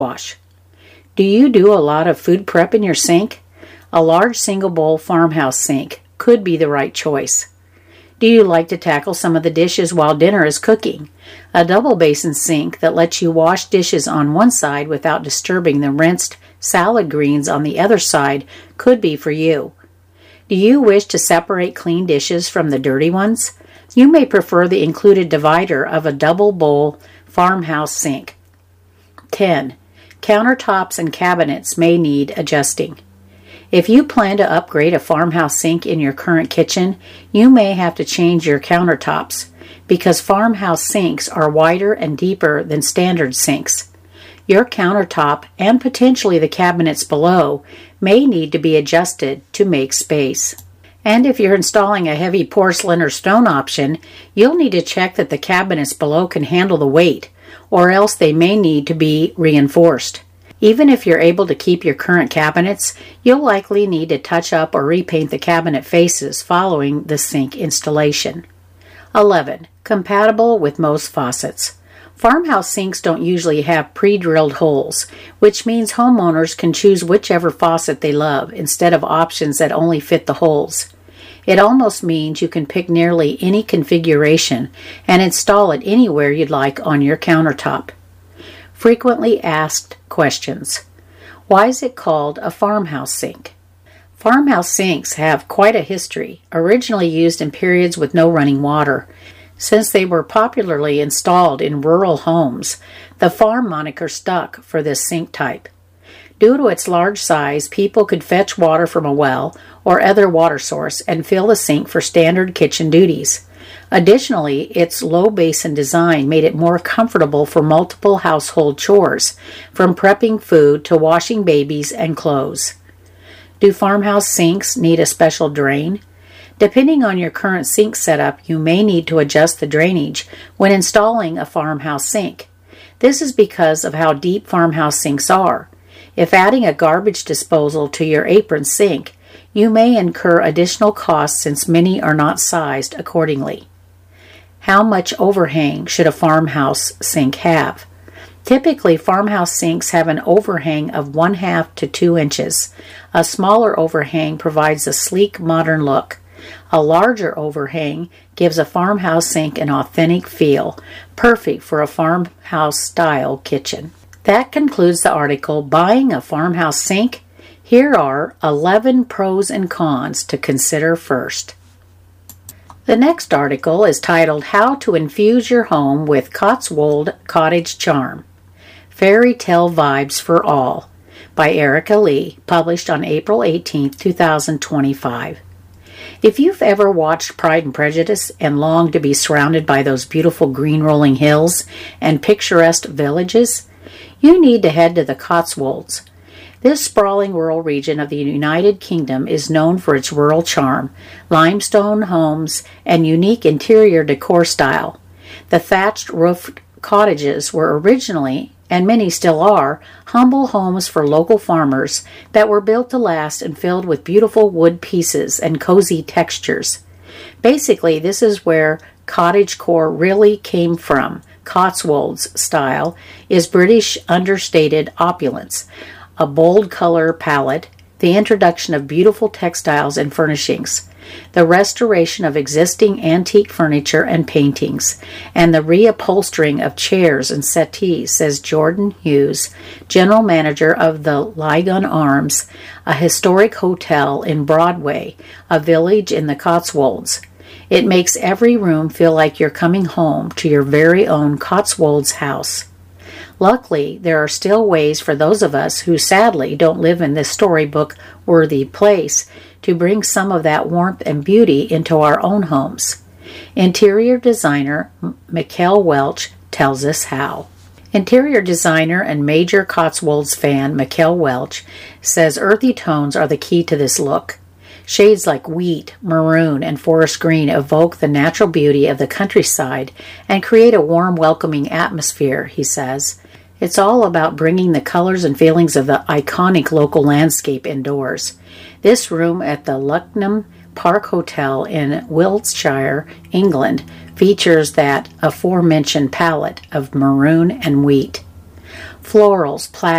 wash. Do you do a lot of food prep in your sink? A large single-bowl farmhouse sink could be the right choice. Do you like to tackle some of the dishes while dinner is cooking? A double basin sink that lets you wash dishes on one side without disturbing the rinsed salad greens on the other side could be for you. Do you wish to separate clean dishes from the dirty ones? You may prefer the included divider of a double bowl farmhouse sink. 10. Countertops and cabinets may need adjusting. If you plan to upgrade a farmhouse sink in your current kitchen, you may have to change your countertops because farmhouse sinks are wider and deeper than standard sinks. Your countertop and potentially the cabinets below may need to be adjusted to make space. And if you're installing a heavy porcelain or stone option, you'll need to check that the cabinets below can handle the weight, or else they may need to be reinforced. Even if you're able to keep your current cabinets, you'll likely need to touch up or repaint the cabinet faces following the sink installation. 11. Compatible with most faucets. Farmhouse sinks don't usually have pre-drilled holes, which means homeowners can choose whichever faucet they love instead of options that only fit the holes. It almost means you can pick nearly any configuration and install it anywhere you'd like on your countertop. Frequently asked questions. Why is it called a farmhouse sink? Farmhouse sinks have quite a history, originally used in periods with no running water. Since they were popularly installed in rural homes, the farm moniker stuck for this sink type. Due to its large size, people could fetch water from a well or other water source and fill the sink for standard kitchen duties. Additionally, its low basin design made it more comfortable for multiple household chores, from prepping food to washing babies and clothes. Do farmhouse sinks need a special drain? Depending on your current sink setup, you may need to adjust the drainage when installing a farmhouse sink. This is because of how deep farmhouse sinks are. If adding a garbage disposal to your apron sink, you may incur additional costs since many are not sized accordingly. How much overhang should a farmhouse sink have? Typically, farmhouse sinks have an overhang of 1/2 to 2 inches. A smaller overhang provides a sleek, modern look. A larger overhang gives a farmhouse sink an authentic feel, perfect for a farmhouse-style kitchen. That concludes the article, Buying a Farmhouse Sink. Here are 11 pros and cons to consider first. The next article is titled, How to Infuse Your Home with Cotswold Cottage Charm. Fairy Tale Vibes for All by Erica Lee, published on April 18, 2025. If you've ever watched Pride and Prejudice and longed to be surrounded by those beautiful green rolling hills and picturesque villages, you need to head to the Cotswolds. This sprawling rural region of the United Kingdom is known for its rural charm, limestone homes, and unique interior decor style. The thatched-roofed cottages were originally, and many still are, humble homes for local farmers that were built to last and filled with beautiful wood pieces and cozy textures. Basically, this is where cottagecore really came from. Cotswolds style is British understated opulence, a bold color palette, the introduction of beautiful textiles and furnishings, the restoration of existing antique furniture and paintings, and the reupholstering of chairs and settees, says Jordan Hughes, general manager of the Lygon Arms, a historic hotel in Broadway, a village in the Cotswolds. It makes every room feel like you're coming home to your very own Cotswolds house. Luckily, there are still ways for those of us who sadly don't live in this storybook-worthy place to bring some of that warmth and beauty into our own homes. Interior designer Mikkel Welch tells us how. Interior designer and major Cotswolds fan Mikkel Welch says earthy tones are the key to this look. Shades like wheat, maroon, and forest green evoke the natural beauty of the countryside and create a warm, welcoming atmosphere, he says. It's all about bringing the colors and feelings of the iconic local landscape indoors. This room at the Lucknow Park Hotel in Wiltshire, England, features that aforementioned palette of maroon and wheat. Florals,